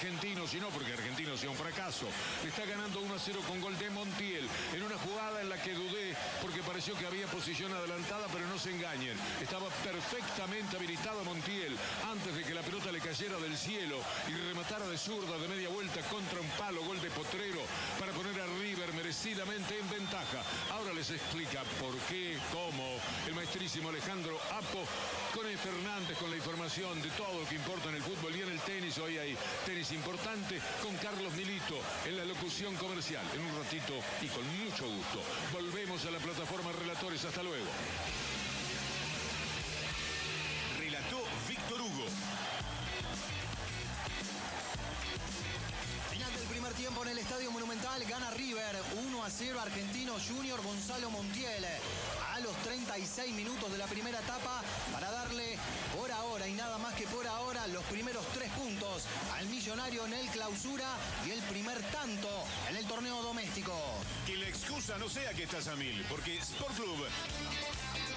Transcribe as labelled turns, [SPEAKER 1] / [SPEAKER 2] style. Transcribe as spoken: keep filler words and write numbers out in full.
[SPEAKER 1] Argentino, sino porque Argentino sea un fracaso. Está ganando uno a cero con gol de Montiel, en una jugada en la que dudé porque pareció que había posición adelantada, pero no se engañen. Estaba perfectamente habilitado Montiel antes de que la pelota le cayera del cielo y rematara de zurda de media vuelta contra un palo, gol de Potrero para poner a River merecidamente en ventaja. Ahora les explica por qué, cómo, el maestrísimo Alejandro Apo con el Fernández, con la información de todo lo que importa en el fútbol y en el tenis. Hoy hay tenis importante con Carlos Milito en la locución comercial. En un ratito y con mucho gusto volvemos a la plataforma Relatores. Hasta luego.
[SPEAKER 2] Relató Víctor Hugo.
[SPEAKER 3] Final del primer tiempo en el Estadio Monumental, gana River uno a cero Argentino Junior Gonzalo Montiel a los treinta y seis minutos de la primera etapa para darle por ahora y nada más que por ahora los primeros tres puntos al Millonario en el Clausura y el primer tanto en el torneo doméstico.
[SPEAKER 2] Que la excusa no sea que estás a mil, porque Sport Club